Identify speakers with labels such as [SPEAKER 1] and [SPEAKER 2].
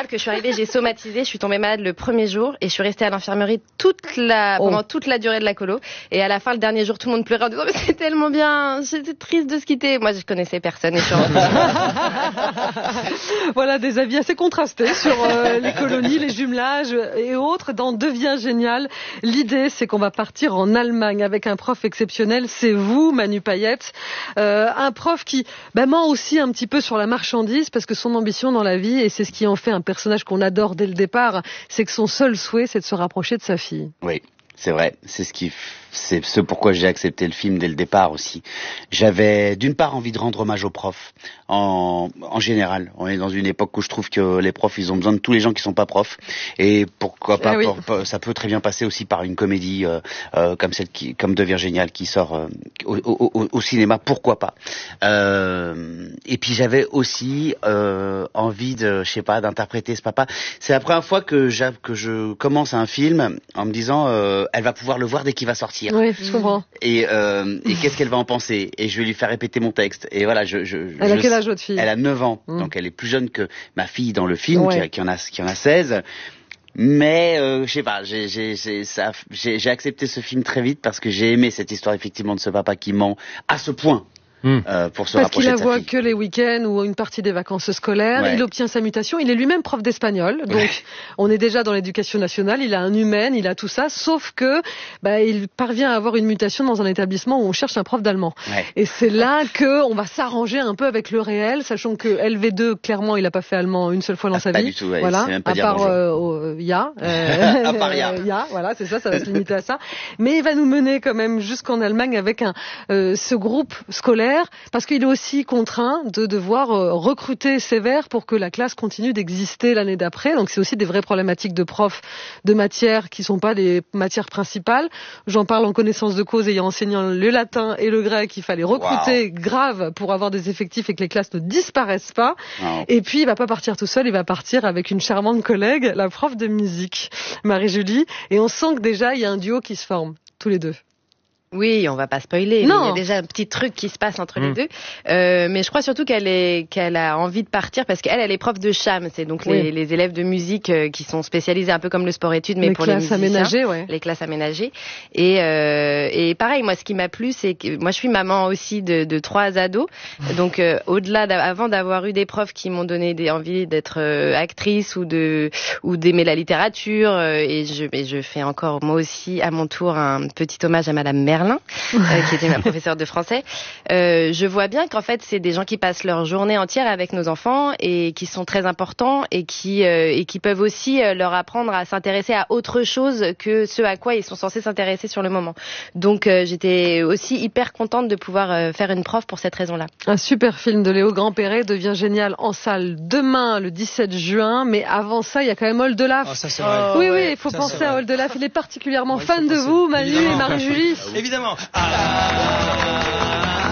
[SPEAKER 1] que je suis arrivée, j'ai somatisé, je suis tombée malade le premier jour et je suis restée à l'infirmerie pendant toute la durée de la colo. Et à la fin, le dernier jour, tout le monde pleurait en disant mais c'est tellement bien, j'étais triste de se quitter. Moi, je connaissais personne et je suis
[SPEAKER 2] Voilà des avis assez contrastés sur les colonies, les jumelages et autres. Dans Devient génial, l'idée c'est qu'on va partir en Allemagne avec un prof exceptionnel. C'est vous, Manu Payette, un prof qui ment aussi un petit peu sur la marchandise parce que son ambition dans la vie, et c'est ce qui en fait un personnage qu'on adore dès le départ, c'est que son seul souhait c'est de se rapprocher de sa fille.
[SPEAKER 3] Oui, c'est vrai, c'est ce pourquoi j'ai accepté le film dès le départ aussi. J'avais d'une part envie de rendre hommage aux profs en général. On est dans une époque où je trouve que les profs, ils ont besoin de tous les gens qui sont pas profs. Et pourquoi pas, ça peut très bien passer aussi par une comédie comme Devient génial qui sort au cinéma. Pourquoi pas. Et puis j'avais aussi envie d'interpréter ce papa. C'est la première fois que je commence un film en me disant elle va pouvoir le voir dès qu'il va sortir.
[SPEAKER 2] Oui, je comprends.
[SPEAKER 3] Et qu'est-ce qu'elle va en penser? Et je vais lui faire répéter mon texte. Et voilà,
[SPEAKER 2] elle a quel âge, votre fille?
[SPEAKER 3] Elle a 9 ans. Donc elle est plus jeune que ma fille dans le film, qui en a 16. Mais je sais pas, j'ai accepté ce film très vite parce que j'ai aimé cette histoire effectivement de ce papa qui ment à ce point. Pour se rapprocher de sa fille.
[SPEAKER 2] Parce qu'il la voit que les week-ends ou une partie des vacances scolaires. Ouais. Il obtient sa mutation. Il est lui-même prof d'espagnol. Donc, on est déjà dans l'éducation nationale. Il a un humain, il a tout ça. Sauf que, il parvient à avoir une mutation dans un établissement où on cherche un prof d'allemand. Ouais. Et c'est là que on va s'arranger un peu avec le réel, sachant que LV2, clairement, il a pas fait allemand une seule fois dans sa vie.
[SPEAKER 3] Pas du tout, ouais.
[SPEAKER 2] Voilà.
[SPEAKER 3] Même pas
[SPEAKER 2] à part Ya.
[SPEAKER 3] À part Ya.
[SPEAKER 2] Voilà, c'est ça va se limiter à ça. Mais il va nous mener quand même jusqu'en Allemagne avec ce groupe scolaire. Parce qu'il est aussi contraint de devoir recruter sévère pour que la classe continue d'exister l'année d'après. Donc c'est aussi des vraies problématiques de profs de matières qui sont pas les matières principales. J'en parle en connaissance de cause, ayant enseigné le latin et le grec. Il fallait recruter grave pour avoir des effectifs et que les classes ne disparaissent pas. Wow. Et puis il va pas partir tout seul, il va partir avec une charmante collègue, la prof de musique, Marie-Julie. Et on sent que déjà il y a un duo qui se forme, tous les deux.
[SPEAKER 1] Oui, on va pas spoiler. Non. Il y a déjà un petit truc qui se passe entre les deux. Mais je crois surtout qu'elle a envie de partir parce qu'elle est prof de cham. C'est donc les élèves de musique qui sont spécialisés un peu comme le sport-études, mais pour les musiciens. Les classes aménagées. Et pareil, moi, ce qui m'a plu, c'est que moi, je suis maman aussi de 3 ados. Donc, avant d'avoir eu des profs qui m'ont donné envie d'être actrice ou d'aimer la littérature, et je fais encore moi aussi à mon tour un petit hommage à Madame Merlin, qui était ma professeure de français. Je vois bien qu'en fait, c'est des gens qui passent leur journée entière avec nos enfants et qui sont très importants et qui peuvent aussi leur apprendre à s'intéresser à autre chose que ce à quoi ils sont censés s'intéresser sur le moment. Donc, j'étais aussi hyper contente de pouvoir faire une prof pour cette raison-là.
[SPEAKER 2] Un super film de Léo Grand-Perret devient génial en salle demain, le 17 juin. Mais avant ça, il y a quand même Oldelaf.
[SPEAKER 4] Oh, ça, c'est vrai.
[SPEAKER 2] Oui, il faut penser à Oldelaf. Il est particulièrement fan de vous, Manu et Marie-Julie.
[SPEAKER 4] Évidemment.